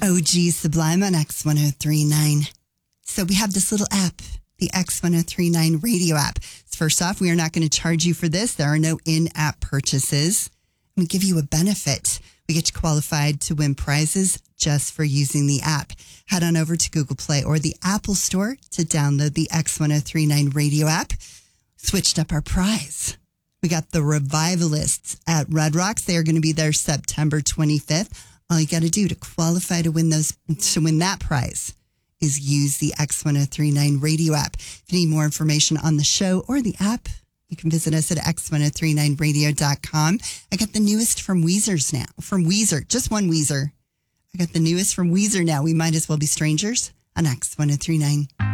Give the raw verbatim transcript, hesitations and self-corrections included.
O G Sublime on X ten thirty-nine. So we have this little app, the X ten thirty-nine radio app. First off, we are not going to charge you for this. There are no in-app purchases. We give you a benefit. We get you qualified to win prizes just for using the app. Head on over to Google Play or the Apple Store to download the X ten thirty-nine radio app. Switched up our prize. We got the Revivalists at Red Rocks. They are going to be there September twenty-fifth. All you got to do to qualify to win those, to win that prize is use the X ten thirty-nine radio app. If you need more information on the show or the app, you can visit us at x ten thirty-nine radio dot com. I got the newest from Weezer's now. From Weezer, just one Weezer. I got the newest from Weezer now. We might as well be strangers on X ten thirty-nine.